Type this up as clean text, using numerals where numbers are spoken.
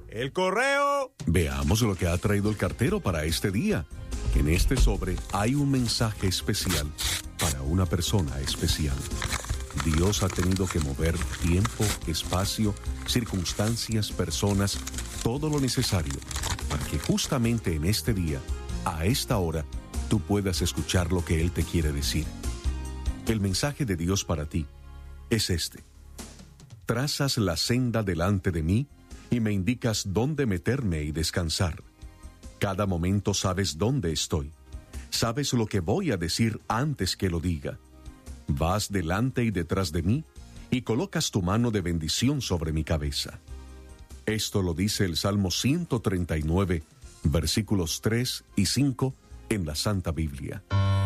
¡El correo! Veamos lo que ha traído el cartero para este día. En este sobre hay un mensaje especial para una persona especial. Dios ha tenido que mover tiempo, espacio, circunstancias, personas, todo lo necesario para que justamente en este día, a esta hora, tú puedas escuchar lo que Él te quiere decir. El mensaje de Dios para ti es este: trazas la senda delante de mí y me indicas dónde meterme y descansar. Cada momento sabes dónde estoy. Sabes lo que voy a decir antes que lo diga. Vas delante y detrás de mí y colocas tu mano de bendición sobre mi cabeza. Esto lo dice el Salmo 139, versículos 3 y 5 en la Santa Biblia.